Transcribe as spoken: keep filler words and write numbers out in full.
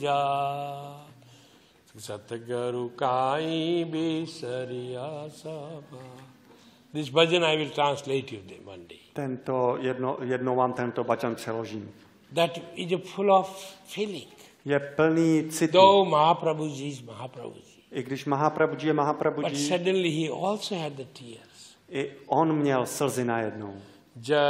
Ja, Satguru Kai Bisariya Saba. This bhajan I will translate you one day. Tento jedno, jednou vám tento bhajan přeložím. That is full of feeling. Je plný citu. Though Mahaprabhuji is Mahaprabhuji. I když Mahaprabhuji je Mahaprabhuji. But suddenly he also had the tears. I on měl slzy najednou. Ja